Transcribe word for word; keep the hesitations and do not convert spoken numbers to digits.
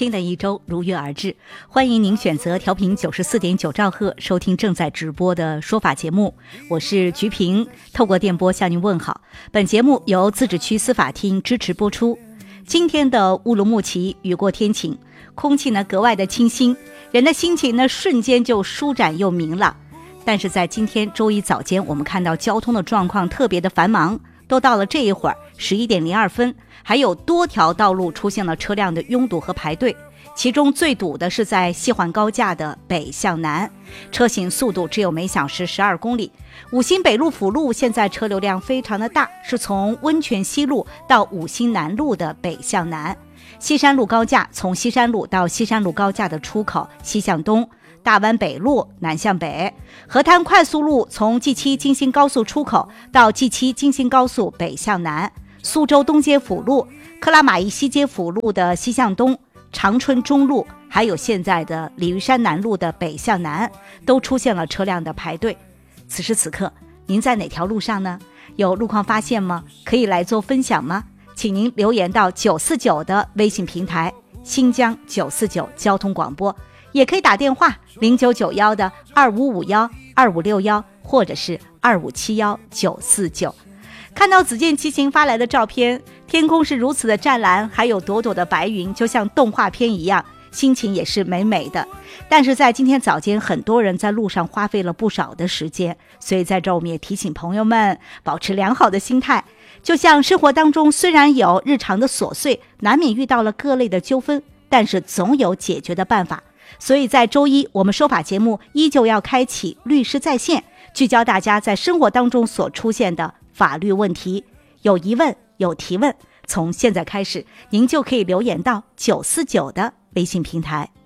新的一周如约而至，欢迎您选择调频九十四点九兆赫收听正在直播的说法节目，我是菊萍，透过电波向您问好。本节目由自治区司法厅支持播出。今天的乌鲁木齐雨过天晴，空气呢格外的清新，人的心情呢瞬间就舒展又明朗。但是在今天周一早间，我们看到交通的状况特别的繁忙，都到了这一会儿十一点零二分，还有多条道路出现了车辆的拥堵和排队。其中最堵的是在西环高架的北向南，车行速度只有每小时十二公里。五星北路辅路现在车流量非常的大，是从温泉西路到五星南路的北向南。西山路高架从西山路到西山路高架的出口西向东，大湾北路南向北。河滩快速路从 G 七 京新高速出口到 G 七 京新高速北向南。苏州东街辅路、克拉玛依西街辅路的西向东，长春中路还有现在的鲤鱼山南路的北向南都出现了车辆的排队。此时此刻您在哪条路上呢？有路况发现吗？可以来做分享吗？请您留言到九四九的微信平台新疆九四九交通广播，也可以打电话零九九一的二五五一二五六一或者是二五七一九四九。看到子健骑行发来的照片，天空是如此的湛蓝，还有朵朵的白云，就像动画片一样，心情也是美美的。但是在今天早间，很多人在路上花费了不少的时间，所以在这儿我们也提醒朋友们保持良好的心态。就像生活当中虽然有日常的琐碎，难免遇到了各类的纠纷，但是总有解决的办法。所以在周一我们说法节目依旧要开启律师在线，聚焦大家在生活当中所出现的法律问题。有疑问有提问，从现在开始您就可以留言到九四九的微信平台。